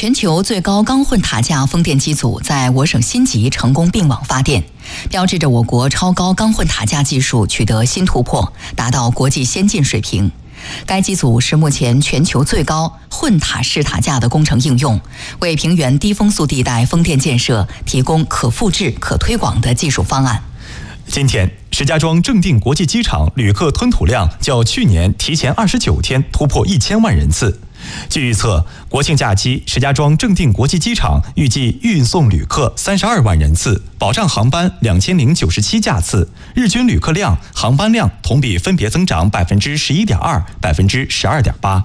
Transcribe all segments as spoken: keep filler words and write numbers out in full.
全球最高钢混塔架风电机组在我省新集成功并网发电，标志着我国超高钢混塔架技术取得新突破，达到国际先进水平。该机组是目前全球最高混塔式塔架的工程应用，为平原低风速地带风电建设提供可复制、可推广的技术方案。 今天，石家庄正定国际机场旅客吞吐量较去年提前二十九天突破一千万人次。据预测，国庆假期石家庄正定国际机场预计运送旅客三十二万人次，保障航班两千零九十七架次，日均旅客量、航班量同比分别增长百分之十一点二、百分之十二点八。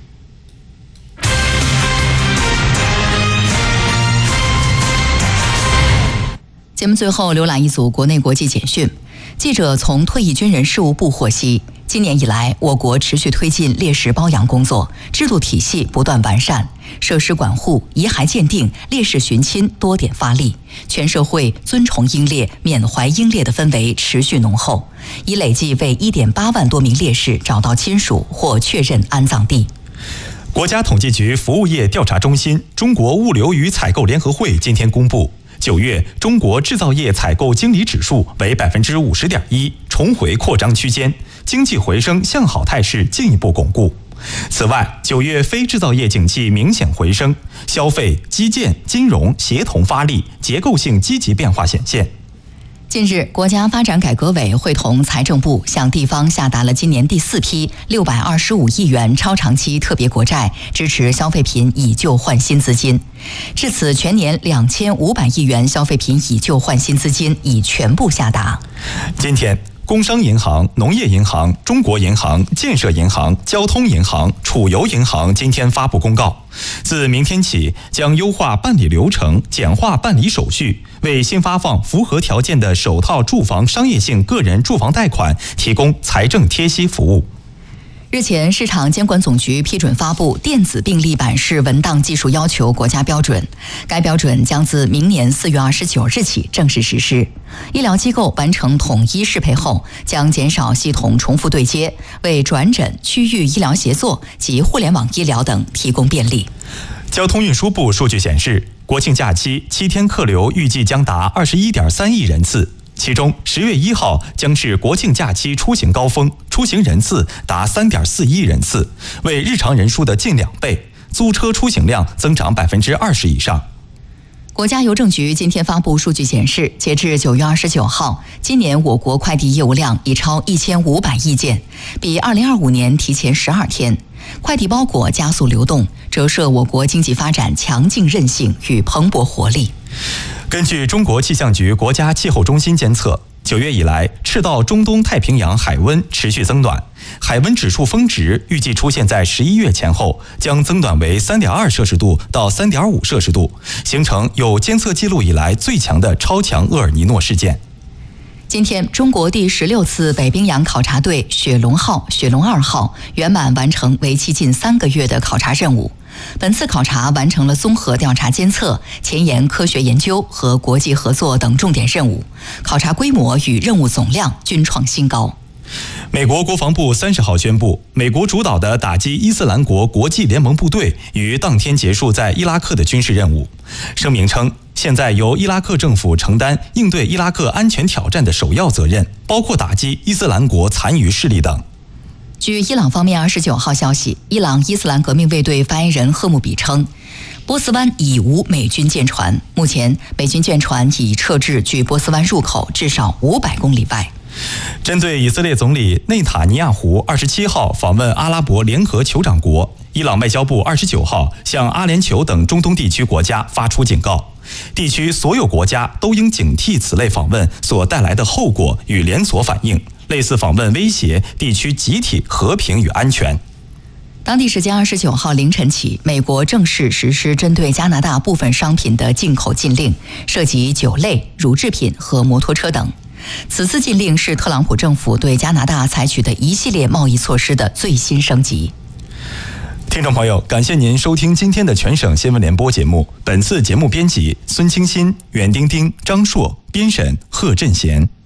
节目最后浏览一组国内国际简讯。记者从退役军人事务部获悉，今年以来，我国持续推进烈士褒扬工作，制度体系不断完善，设施管护、遗骸鉴定、烈士寻亲多点发力，全社会尊崇英烈、缅怀英烈的氛围持续浓厚，已累计为 一点八万多名烈士找到亲属或确认安葬地。 国家统计局服务业调查中心、中国物流与采购联合会今天公布，九月中国制造业采购经理指数为百分之五十点一，重回扩张区间，经济回升向好态势进一步巩固。此外，九月非制造业景气明显回升，消费、基建、金融协同发力，结构性积极变化显现。 近日，国家发展改革委会同财政部向地方下达了今年第四批六百二十五亿元超长期特别国债，支持消费品以旧换新资金。至此，全年两千五百亿元消费品以旧换新资金已全部下达。 今天，工商银行、农业银行、中国银行、建设银行、交通银行、储油银行今天发布公告，自明天起将优化办理流程，简化办理手续，为新发放符合条件的首套住房商业性个人住房贷款提供财政贴息服务。 日前，市场监管总局批准发布电子病历版式文档技术要求国家标准，该标准将自明年四月二十九日起正式实施。医疗机构完成统一适配后，将减少系统重复对接，为转诊、区域医疗协作及互联网医疗等提供便利。 交通运输部数据显示，国庆假期七天客流预计将达二十一点三亿人次。其中，十月一号将是国庆假期出行高峰，出行人次达 三点四亿人次，为日常人数的近两倍，租车出行量增长百分之二十以上。 国家邮政局今天发布数据显示，截至九月二十九号，今年我国快递业务量已超一千五百亿件，比二零二五年提前十二天。快递包裹加速流动，折射我国经济发展强劲韧性与蓬勃活力。 根据中国气象局国家气候中心监测，九月以来，赤道中东太平洋海温持续增暖，海温指数峰值预计出现在十一月前后，将增暖为 三点二摄氏度到 三点五摄氏度，形成有监测记录以来最强的超强厄尔尼诺事件。 今天，中国第十六次北冰洋考察队雪龙号、雪龙二号圆满完成为期近三个月的考察任务。本次考察完成了综合调查监测、前沿科学研究和国际合作等重点任务，考察规模与任务总量均创新高。 美国国防部三十号宣布，美国主导的打击伊斯兰国国际联盟部队于当天结束在伊拉克的军事任务。声明称，现在由伊拉克政府承担应对伊拉克安全挑战的首要责任，包括打击伊斯兰国残余势力等。 据伊朗方面二十九号消息，伊朗伊斯兰革命卫队发言人赫穆比称，波斯湾已无美军舰船，目前美军舰船已撤至距波斯湾入口至少五百公里外。 针对以色列总理内塔尼亚胡二十七号访问阿拉伯联合酋长国，伊朗外交部二十九号向阿联酋等中东地区国家发出警告，地区所有国家都应警惕此类访问所带来的后果与连锁反应，类似访问威胁地区集体和平与安全。 当地时间二十九号凌晨起，美国正式实施针对加拿大部分商品的进口禁令，涉及酒类、乳制品和摩托车等。此次禁令是特朗普政府对加拿大采取的一系列贸易措施的最新升级。 听众朋友，感谢您收听今天的全省新闻联播节目。本次节目编辑孙清新、袁丁丁、张硕，编审贺振贤。